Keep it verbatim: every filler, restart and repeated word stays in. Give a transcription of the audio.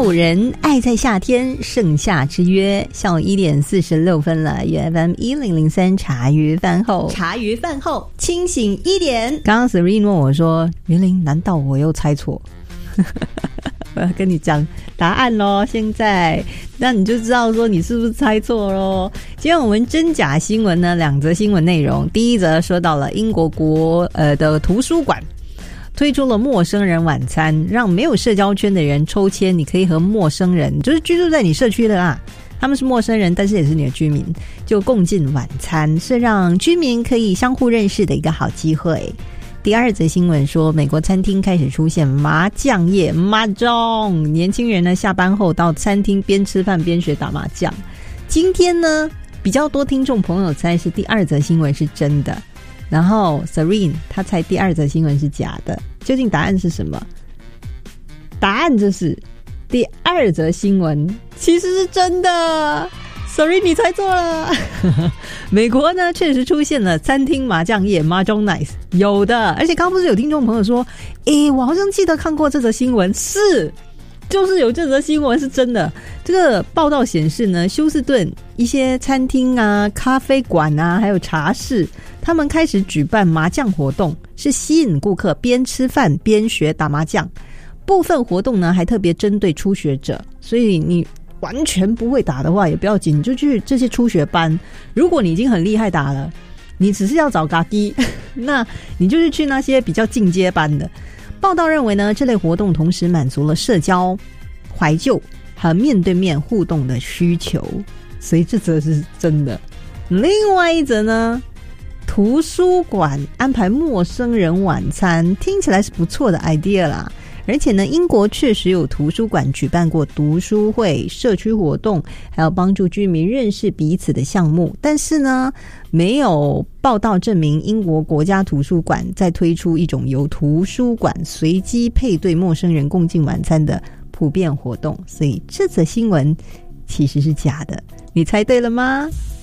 古人爱在夏天，盛夏之约。下午一点四十六分了 ，U F M 一零零三茶余饭后， 茶余饭后清醒一点。 刚刚 Serene 问我说：“袁玲，难道我又猜错？”我要跟你讲答案咯，现在那你就知道说你是不是猜错咯。今天我们真假新闻呢，两则新闻内容。第一则说到了英国国呃的图书馆推出了陌生人晚餐，让没有社交圈的人抽签，你可以和陌生人，就是居住在你社区的啦，他们是陌生人，但是也是你的居民，就共进晚餐，是让居民可以相互认识的一个好机会。第二则新闻说，美国餐厅开始出现麻将业 mahjong， 年轻人呢下班后到餐厅边吃饭边学打麻将。今天呢比较多听众朋友猜是第二则新闻是真的，然后 Serene 他猜第二则新闻是假的，究竟答案是什么？答案就是第二则新闻其实是真的。Sorry， 你猜错了。美国呢，确实出现了餐厅麻将业 mahjong nights， 有的。而且刚刚不是有听众朋友说，诶，我好像记得看过这则新闻，是，就是有这则新闻是真的。这个报道显示呢，休斯顿一些餐厅啊、咖啡馆啊，还有茶室，他们开始举办麻将活动，是吸引顾客边吃饭边学打麻将。部分活动呢，还特别针对初学者，所以你完全不会打的话也不要紧，你就去这些初学班。如果你已经很厉害打了，你只是要找嘎滴，那你就是去那些比较进阶班的。报道认为呢，这类活动同时满足了社交、怀旧和面对面互动的需求，所以这则是真的。另外一则呢，图书馆安排陌生人晚餐，听起来是不错的 idea 啦。而且呢，英国确实有图书馆举办过读书会、社区活动，还有帮助居民认识彼此的项目。但是呢，没有报道证明英国国家图书馆在推出一种由图书馆随机配对陌生人共进晚餐的普遍活动。所以这则新闻其实是假的。你猜对了吗？